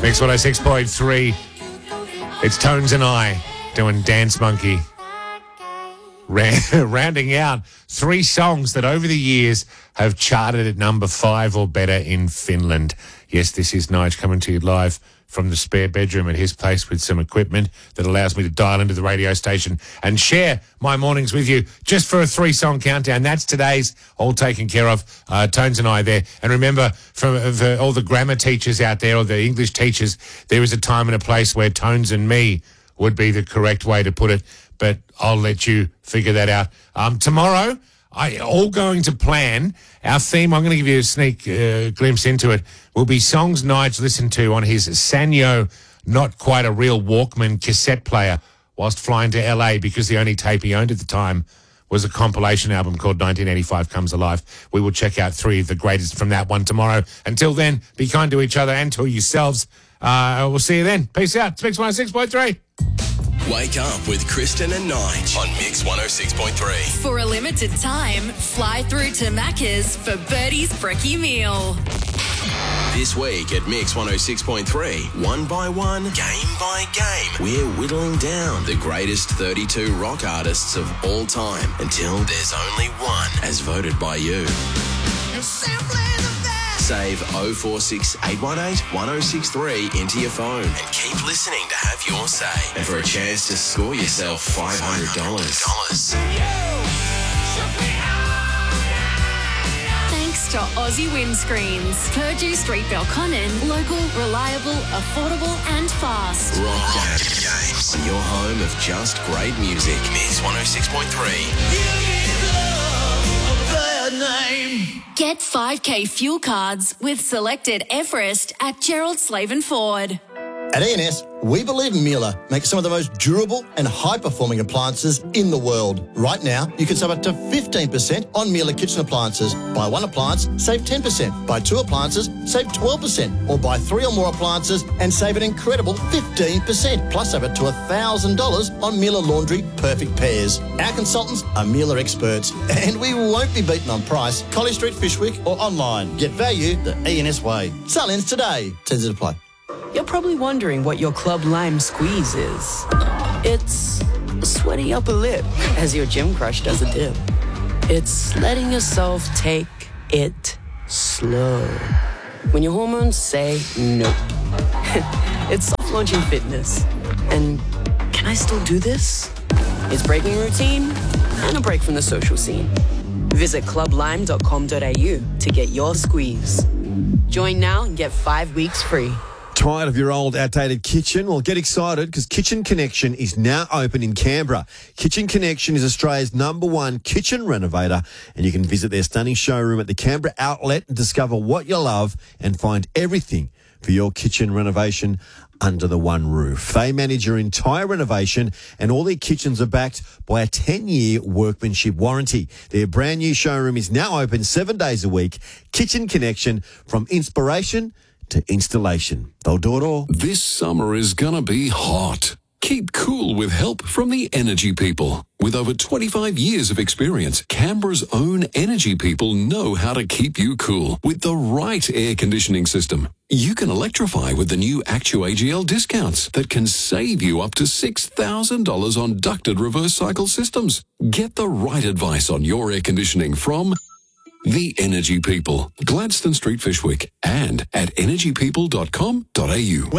Mix 106.3. It's Tones and I doing Dance Monkey. Rounding out 3 songs that over the years have charted at number 5 or better in Finland. Yes, this is Nige coming to you live from the spare bedroom at his place with some equipment that allows me to dial into the radio station and share my mornings with you just for a 3-song countdown. That's today's all taken care of. Tones and I there. And remember, for all the grammar teachers out there or the English teachers, there is a time and a place where Tones and me would be the correct way to put it. But I'll let you figure that out. Tomorrow, all going to plan. Our theme, I'm going to give you a sneak glimpse into it, will be songs Nige listened to on his Sanyo, not quite a real Walkman cassette player whilst flying to LA, because the only tape he owned at the time was a compilation album called 1985 Comes Alive. We will check out 3 of the greatest from that one tomorrow. Until then, be kind to each other and to yourselves. We'll see you then. Peace out. It's Mix 106.3. Wake up with Kristen and Nige on Mix 106.3. For a limited time, fly through to Macca's for Birdie's Brekkie Meal. This week at Mix 106.3, one by one, game by game, we're whittling down the greatest 32 rock artists of all time until there's only one as voted by you. Save 046818 1063 into your phone and keep listening to have your say. And for a chance to score yourself $500. Thanks to Aussie Windscreens. Purdue Street, Belconnen. Local, reliable, affordable and fast. Rock games. Your home of just great music. Mix 106.3. Get 5K fuel cards with selected Everest at Gerald Slaven Ford. At E&S, we believe Miele makes some of the most durable and high-performing appliances in the world. Right now, you can save up to 15% on Miele kitchen appliances. Buy 1 appliance, save 10%. Buy 2 appliances, save 12%. Or buy 3 or more appliances and save an incredible 15%. Plus, save up to $1,000 on Miele Laundry Perfect Pairs. Our consultants are Miele experts, and we won't be beaten on price. College Street, Fishwick, or online. Get value the E&S way. Sale ends today. Tends to apply. You're probably wondering what your Club Lime squeeze is. It's a sweaty upper lip as your gym crush does a dip. It's letting yourself take it slow when your hormones say nope. It's soft launching fitness. And can I still do this? It's breaking routine and a break from the social scene. Visit clublime.com.au to get your squeeze. Join now and get 5 weeks free. Tired of your old outdated kitchen? Well, get excited because Kitchen Connection is now open in Canberra. Kitchen Connection is Australia's #1 kitchen renovator, and you can visit their stunning showroom at the Canberra Outlet and discover what you love and find everything for your kitchen renovation under the one roof. They manage your entire renovation, and all their kitchens are backed by a 10-year workmanship warranty. Their brand new showroom is now open 7 days a week. Kitchen Connection, from inspiration to installation. They'll do it all. This summer is gonna be hot. Keep cool with help from the Energy People. With over 25 years of experience, Canberra's own Energy People know how to keep you cool with the right air conditioning system. You can electrify with the new ActuAGL discounts that can save you up to $6,000 on ducted reverse cycle systems. Get the right advice on your air conditioning from The Energy People, Gladstone Street, Fishwick, and at energypeople.com.au.